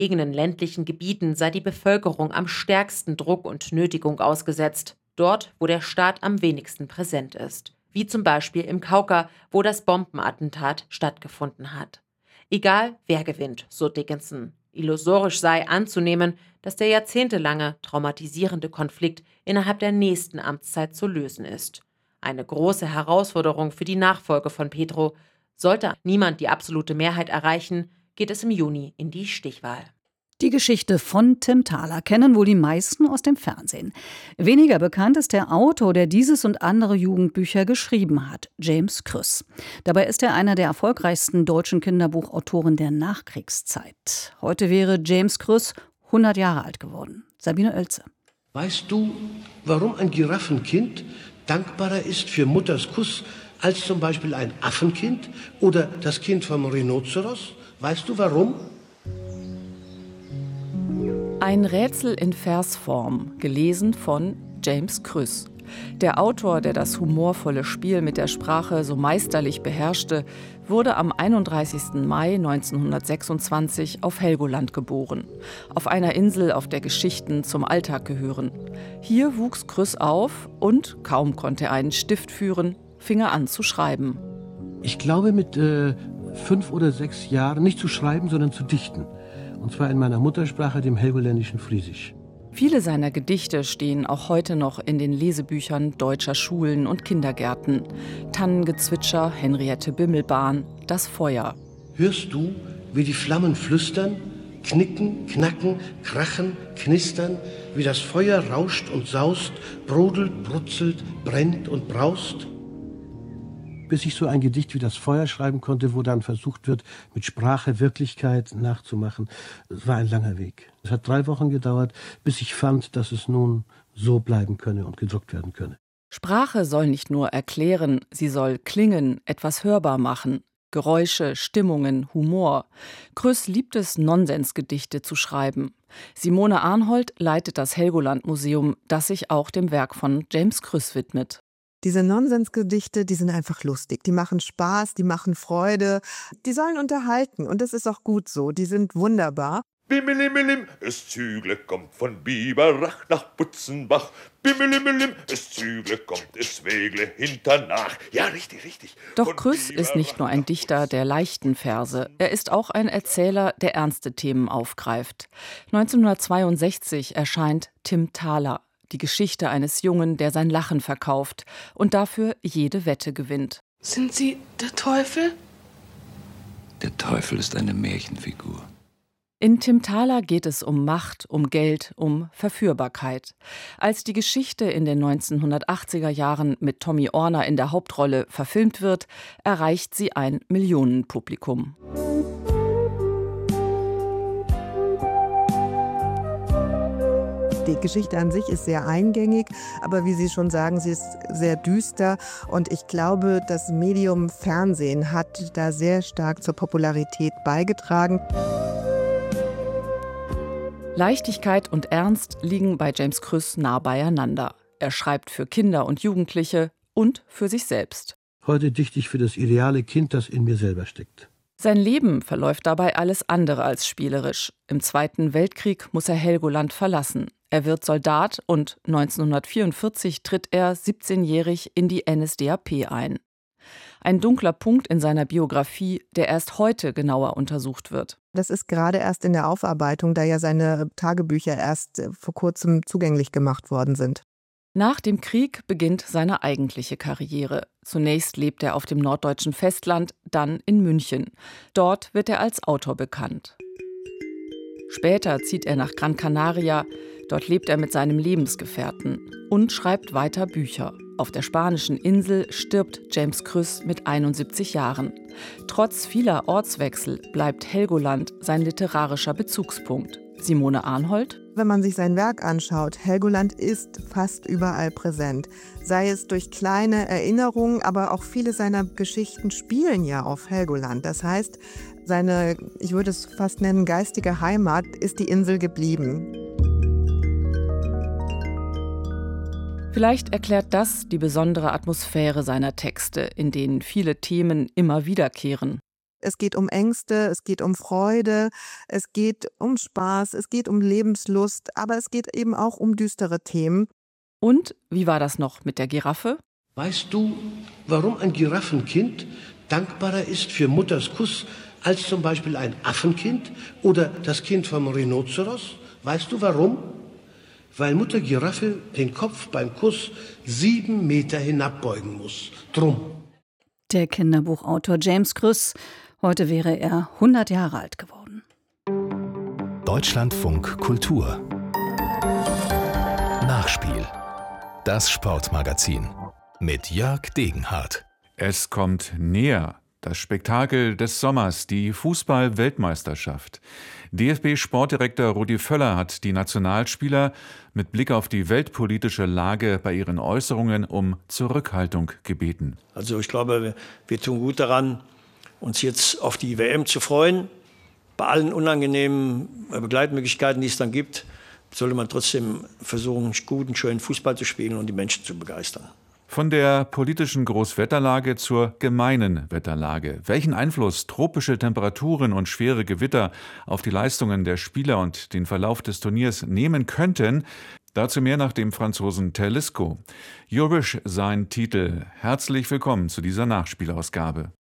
In ländlichen Gebieten sei die Bevölkerung am stärksten Druck und Nötigung ausgesetzt, dort, wo der Staat am wenigsten präsent ist. Wie zum Beispiel im Kauka, wo das Bombenattentat stattgefunden hat. Egal, wer gewinnt, so Dickinson. Illusorisch sei anzunehmen, dass der jahrzehntelange, traumatisierende Konflikt innerhalb der nächsten Amtszeit zu lösen ist. Eine große Herausforderung für die Nachfolge von Pedro. Sollte niemand die absolute Mehrheit erreichen, geht es im Juni in die Stichwahl. Die Geschichte von Tim Thaler kennen wohl die meisten aus dem Fernsehen. Weniger bekannt ist der Autor, der dieses und andere Jugendbücher geschrieben hat, James Krüss. Dabei ist er einer der erfolgreichsten deutschen Kinderbuchautoren der Nachkriegszeit. Heute wäre James Krüss 100 Jahre alt geworden. Sabine Oelze. Weißt du, warum ein Giraffenkind dankbarer ist für Mutters Kuss als zum Beispiel ein Affenkind oder das Kind vom Rhinoceros? Weißt du warum? Ein Rätsel in Versform, gelesen von James Krüss. Der Autor, der das humorvolle Spiel mit der Sprache so meisterlich beherrschte, wurde am 31. Mai 1926 auf Helgoland geboren. Auf einer Insel, auf der Geschichten zum Alltag gehören. Hier wuchs Krüss auf und, kaum konnte er einen Stift führen, fing er an zu schreiben. Ich glaube mit 5 oder 6 Jahren nicht zu schreiben, sondern zu dichten. Und zwar in meiner Muttersprache, dem helgoländischen Friesisch. Viele seiner Gedichte stehen auch heute noch in den Lesebüchern deutscher Schulen und Kindergärten. Tannengezwitscher, Henriette Bimmelbahn, Das Feuer. Hörst du, wie die Flammen flüstern, knicken, knacken, krachen, knistern, wie das Feuer rauscht und saust, brodelt, brutzelt, brennt und braust? Bis ich so ein Gedicht wie Das Feuer schreiben konnte, wo dann versucht wird, mit Sprache Wirklichkeit nachzumachen. Es war ein langer Weg. Es hat 3 Wochen gedauert, bis ich fand, dass es nun so bleiben könne und gedruckt werden könne. Sprache soll nicht nur erklären, sie soll klingen, etwas hörbar machen. Geräusche, Stimmungen, Humor. Krüss liebt es, Nonsensgedichte zu schreiben. Simone Arnhold leitet das Helgoland-Museum, das sich auch dem Werk von James Krüss widmet. Diese Nonsensgedichte, die sind einfach lustig. Die machen Spaß, die machen Freude. Die sollen unterhalten und das ist auch gut so. Die sind wunderbar. Bimmelimmelim, es Zügle kommt von Biberach nach Butzenbach. Bimmelimmelim, es Zügle kommt, es Wegle hinternach. Ja, richtig, richtig. Doch Krüss ist nicht nur ein Dichter der leichten Verse. Er ist auch ein Erzähler, der ernste Themen aufgreift. 1962 erscheint Tim Thaler. Die Geschichte eines Jungen, der sein Lachen verkauft und dafür jede Wette gewinnt. Sind Sie der Teufel? Der Teufel ist eine Märchenfigur. In Tim Thaler geht es um Macht, um Geld, um Verführbarkeit. Als die Geschichte in den 1980er Jahren mit Tommy Orner in der Hauptrolle verfilmt wird, erreicht sie ein Millionenpublikum. Die Geschichte an sich ist sehr eingängig, aber wie Sie schon sagen, sie ist sehr düster. Und ich glaube, das Medium Fernsehen hat da sehr stark zur Popularität beigetragen. Leichtigkeit und Ernst liegen bei James Krüss nah beieinander. Er schreibt für Kinder und Jugendliche und für sich selbst. Heute dichte ich für das ideale Kind, das in mir selber steckt. Sein Leben verläuft dabei alles andere als spielerisch. Im Zweiten Weltkrieg muss er Helgoland verlassen. Er wird Soldat und 1944 tritt er 17-jährig in die NSDAP ein. Ein dunkler Punkt in seiner Biografie, der erst heute genauer untersucht wird. Das ist gerade erst in der Aufarbeitung, da ja seine Tagebücher erst vor kurzem zugänglich gemacht worden sind. Nach dem Krieg beginnt seine eigentliche Karriere. Zunächst lebt er auf dem norddeutschen Festland, dann in München. Dort wird er als Autor bekannt. Später zieht er nach Gran Canaria. Dort lebt er mit seinem Lebensgefährten und schreibt weiter Bücher. Auf der spanischen Insel stirbt James Krüss mit 71 Jahren. Trotz vieler Ortswechsel bleibt Helgoland sein literarischer Bezugspunkt. Simone Arnhold. Wenn man sich sein Werk anschaut, Helgoland ist fast überall präsent. Sei es durch kleine Erinnerungen, aber auch viele seiner Geschichten spielen ja auf Helgoland. Das heißt, seine, ich würde es fast nennen, geistige Heimat ist die Insel geblieben. Vielleicht erklärt das die besondere Atmosphäre seiner Texte, in denen viele Themen immer wiederkehren. Es geht um Ängste, es geht um Freude, es geht um Spaß, es geht um Lebenslust, aber es geht eben auch um düstere Themen. Und wie war das noch mit der Giraffe? Weißt du, warum ein Giraffenkind dankbarer ist für Mutters Kuss als zum Beispiel ein Affenkind oder das Kind vom Rhinoceros? Weißt du warum? Weil Mutter Giraffe den Kopf beim Kuss 7 Meter hinabbeugen muss. Drum. Der Kinderbuchautor James Krüss. Heute wäre er 100 Jahre alt geworden. Deutschlandfunk Kultur. Nachspiel. Das Sportmagazin. Mit Jörg Degenhardt. Es kommt näher. Das Spektakel des Sommers, die Fußball-Weltmeisterschaft. DFB-Sportdirektor Rudi Völler hat die Nationalspieler mit Blick auf die weltpolitische Lage bei ihren Äußerungen um Zurückhaltung gebeten. Also ich glaube, wir tun gut daran, uns jetzt auf die WM zu freuen. Bei allen unangenehmen Begleitmöglichkeiten, die es dann gibt, sollte man trotzdem versuchen, guten, schönen Fußball zu spielen und die Menschen zu begeistern. Von der politischen Großwetterlage zur gemeinen Wetterlage. Welchen Einfluss tropische Temperaturen und schwere Gewitter auf die Leistungen der Spieler und den Verlauf des Turniers nehmen könnten, dazu mehr nach dem Franzosen Talisco. Eurovish sein Titel. Herzlich willkommen zu dieser Nachspielausgabe.